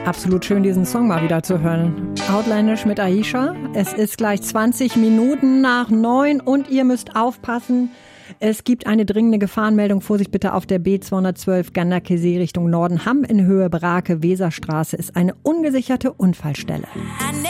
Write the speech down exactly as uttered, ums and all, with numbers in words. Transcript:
Absolut schön, diesen Song mal wieder zu hören. Outlandish mit Aisha. Es ist gleich zwanzig Minuten nach neun und ihr müsst aufpassen. Es gibt eine dringende Gefahrenmeldung. Vorsicht bitte auf der B zweihundertzwölf Ganderkesee Richtung Norden. Hamm in Höhe Brake, Weserstraße ist eine ungesicherte Unfallstelle.